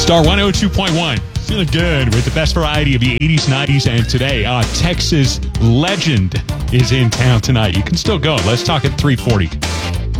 Star 102.1. Feeling good with the best variety of the 80s, 90s, and today. Texas Legend is in town tonight. You can still go. Let's talk at 3:40.